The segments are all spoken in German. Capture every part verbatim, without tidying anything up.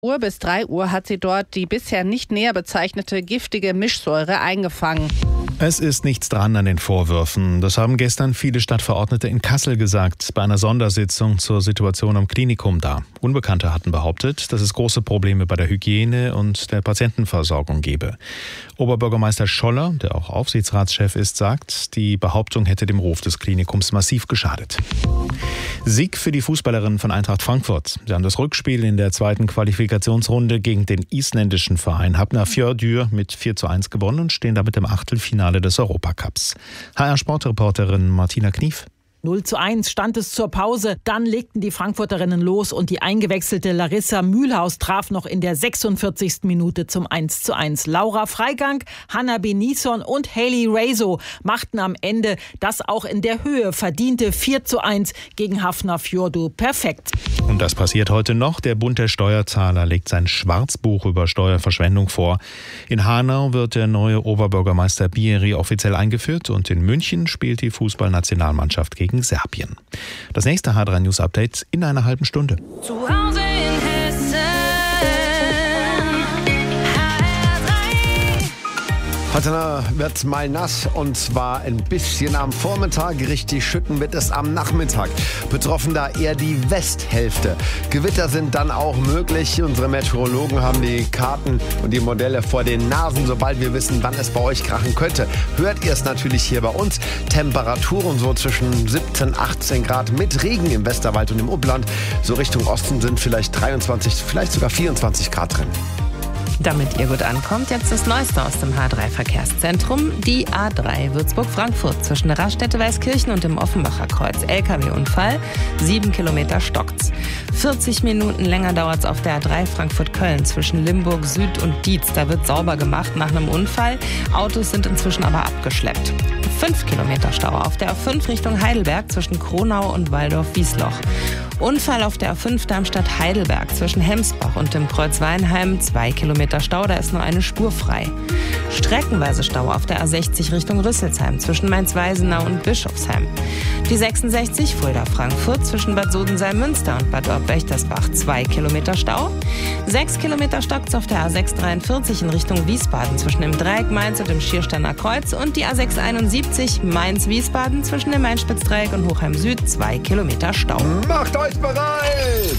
Uhr bis drei Uhr hat sie dort die bisher nicht näher bezeichnete giftige Mischsäure eingefangen. Es ist nichts dran an den Vorwürfen. Das haben gestern viele Stadtverordnete in Kassel gesagt, bei einer Sondersitzung zur Situation am Klinikum da. Unbekannte hatten behauptet, dass es große Probleme bei der Hygiene und der Patientenversorgung gebe. Oberbürgermeister Scholler, der auch Aufsichtsratschef ist, sagt, die Behauptung hätte dem Ruf des Klinikums massiv geschadet. Sieg für die Fußballerinnen von Eintracht Frankfurt. Sie haben das Rückspiel in der zweiten Qualifikationsrunde gegen den isländischen Verein Hafnarfjörður mit vier zu eins gewonnen und stehen damit im Achtelfinale des Europacups. H R-Sportreporterin Martina Knief. null zu eins stand es zur Pause. Dann legten die Frankfurterinnen los und die eingewechselte Larissa Mühlhaus traf noch in der sechsundvierzigsten Minute zum eins zu eins. Laura Freigang, Hanna Benison und Hayley Raso machten am Ende das auch in der Höhe verdiente vier zu eins gegen Hafnarfjörður perfekt. Und das passiert heute noch. Der Bund der Steuerzahler legt sein Schwarzbuch über Steuerverschwendung vor. In Hanau wird der neue Oberbürgermeister Bieri offiziell eingeführt und in München spielt die Fußballnationalmannschaft gegen Serbien. Das nächste H drei News Update in einer halben Stunde. Zu Hause in Hessen. H R drei. Heute wird mal nass und zwar ein bisschen am Vormittag. Richtig schütten wird es am Nachmittag. Betroffen da eher die Westhälfte. Gewitter sind dann auch möglich. Unsere Meteorologen haben die Karten und die Modelle vor den Nasen. Sobald wir wissen, wann es bei euch krachen könnte, hört ihr es natürlich hier bei uns. Temperaturen so zwischen siebzehn, achtzehn Grad mit Regen im Westerwald und im Upland. So Richtung Osten sind vielleicht dreiundzwanzig, vielleicht sogar vierundzwanzig Grad drin. Damit ihr gut ankommt, jetzt das Neueste aus dem H drei Verkehrszentrum. Die A drei Würzburg-Frankfurt zwischen Raststätte-Weißkirchen und dem Offenbacher Kreuz. L K W-Unfall, sieben Kilometer stockt's. vierzig Minuten länger dauert's auf der A drei Frankfurt-Köln zwischen Limburg Süd und Dietz. Da wird sauber gemacht nach einem Unfall. Autos sind inzwischen aber abgeschleppt. fünf Kilometer Stau auf der A fünf Richtung Heidelberg zwischen Kronau und Waldorf-Wiesloch. Unfall auf der A fünf Darmstadt-Heidelberg zwischen Hemsbach und dem Kreuz Weinheim. zwei Kilometer Stau, da ist nur eine Spur frei. Streckenweise Stau auf der A sechzig Richtung Rüsselsheim zwischen Mainz-Weisenau und Bischofsheim. Die sechsundsechzig Fulda-Frankfurt zwischen Bad Sodenseim-Münster und Bad Orb-Wächtersbach. zwei Kilometer Stau. sechs Kilometer stockt's auf der A sechs dreiundvierzig in Richtung Wiesbaden zwischen dem Dreieck Mainz und dem Schiersteiner Kreuz. Und die A sechs einundsiebzig Mainz-Wiesbaden zwischen dem Mainspitzdreieck und Hochheim Süd. zwei Kilometer Stau. Macht euch bereit!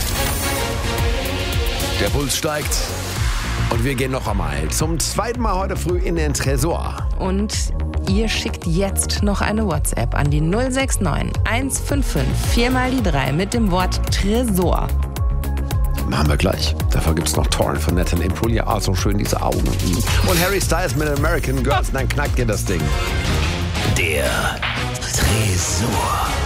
Der Puls steigt. Und wir gehen noch einmal zum zweiten Mal heute früh in den Tresor. Und ihr schickt jetzt noch eine WhatsApp an die null sechs neun eins fünf fünf vier mal die drei mit dem Wort Tresor. Machen wir gleich. Dafür gibt es noch Torn von Nathan Imbruglia. Ah, so schön diese Augen. Und Harry Styles mit American Girls. Und dann knackt ihr das Ding. Der Tresor.